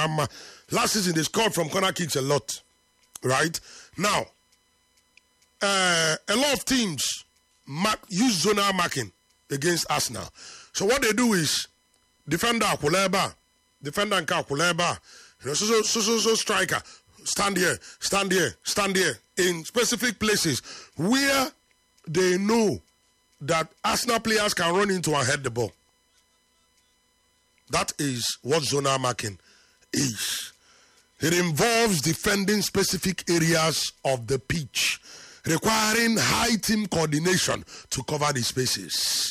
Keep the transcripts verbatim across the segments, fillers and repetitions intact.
Mama. Last season they scored from corner kicks a lot. Right? Now, uh, a lot of teams mark, use zonal marking against Arsenal. So what they do is defender kuleba, defender nka kuleba, you know, so so so so, so striker stand here, stand here, stand here in specific places where they know that Arsenal players can run into and head the ball. That is what zonal marking is. It involves defending specific areas of the pitch, requiring high team coordination to cover the spaces.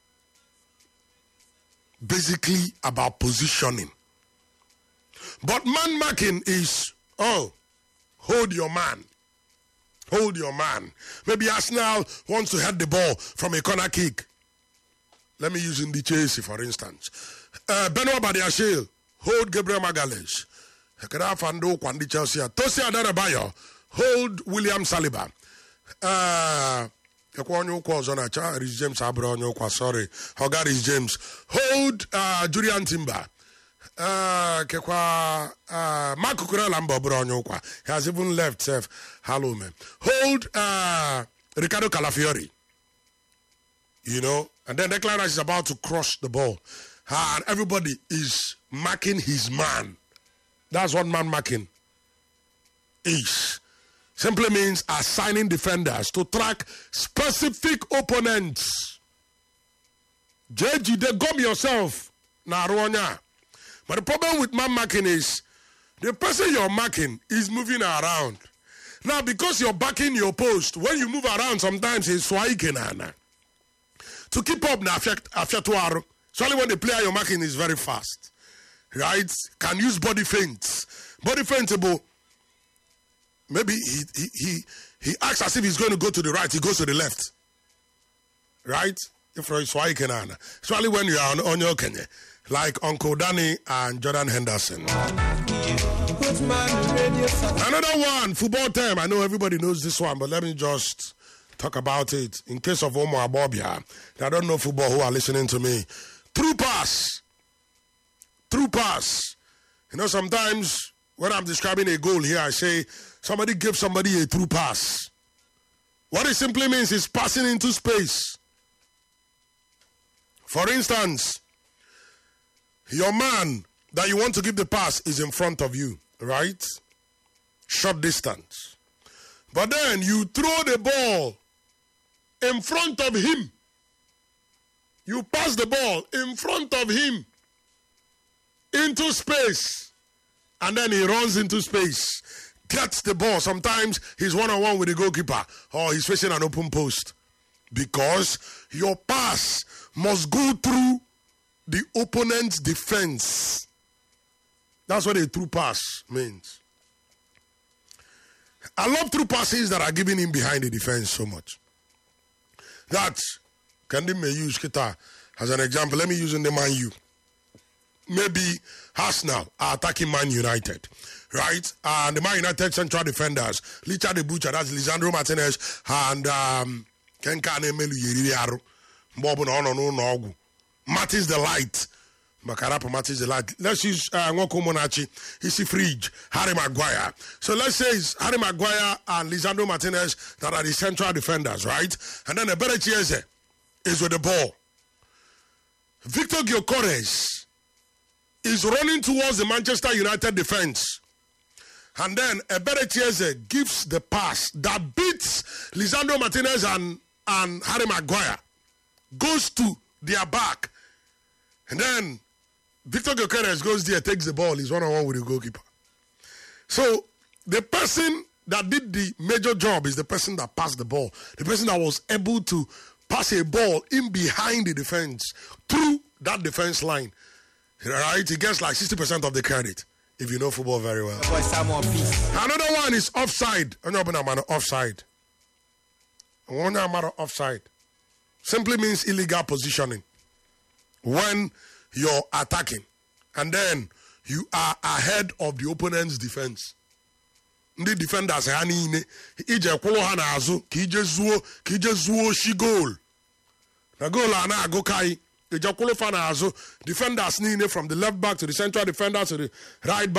Basically about positioning. But man marking is, oh, hold your man. Hold your man. Maybe Arsenal wants to head the ball from a corner kick. Let me use in the Chelsea, for instance. Uh, Benoit Badiashile, hold Gabriel Magalhaes. Fando Kwandi Chelsea. Tosi Adebayo, hold William Saliba. Uh, Rhys James Abro, sorry. Hogar Rhys James. Hold uh, Julian Timber. Uh, Kekwa uh, Marco Kurelamba Bronyoka. He has even left self. Hello, man. Hold uh, Ricardo Calafiori. You know, and then Declan Rice is about to cross the ball. Uh, and everybody is marking his man. That's what man marking is. Simply means assigning defenders to track specific opponents. J G, they gum yourself. Naronya. But the problem with man marking is the person you're marking is moving around. Now, because you're backing your post, when you move around, sometimes it's swaikenana. To keep up, especially when the player you're marking is very fast. Right? Can use body feints. Body feintable. Maybe he, he he he acts as if he's going to go to the right, he goes to the left. Right? If especially when you are on, on your Kenya, like Uncle Danny and Jordan Henderson. Another one, football term. I know everybody knows this one, but let me just talk about it. In case of Omar Bobia, I don't know football who are listening to me. Through pass. Through pass. You know, sometimes when I'm describing a goal here, I say somebody gave somebody a through pass. What it simply means is passing into space. For instance, your man that you want to give the pass is in front of you, right? Short distance. But then you throw the ball in front of him. You pass the ball in front of him into space. And then he runs into space. Gets the ball. Sometimes he's one-on-one with the goalkeeper or he's facing an open post. Because your pass must go through the opponent's defense. That's what a through pass means. I love through passes that are given in behind the defense so much. That Kandi may use Kita as an example. Let me use in the Man U. Maybe Arsenal are attacking Man United, right? And the Man United central defenders, Licha de Butcher, that's Lisandro Martinez, and um, Kenkane Melu Yeriaro, Bobo no no no Martins the Light, Makarapo Martins the Light. Let's use uh, Nwoko Monachi, Issy Fridge, Harry Maguire. So let's say it's Harry Maguire and Lisandro Martinez that are the central defenders, right? And then the better Chieze is with the ball. Victor Gyökeres is running towards the Manchester United defense. And then Eberechieze gives the pass that beats Lisandro Martinez and, and Harry Maguire. Goes to their back. And then Victor Gyökeres goes there, takes the ball. He's one-on-one with the goalkeeper. So the person that did the major job is the person that passed the ball. The person that was able to pass a ball in behind the defense through that defense line. Right? He gets like sixty percent of the credit if you know football very well. Another one is offside. Offside. Offside. Simply means illegal positioning. When you're attacking and then you are ahead of the opponent's defense. The defenders say, Ije kwolo ha na azu, ki ije zuo, ki ije zuo shi goal. Na goal na go kai. Defenders from the left back to the central defender to the right back.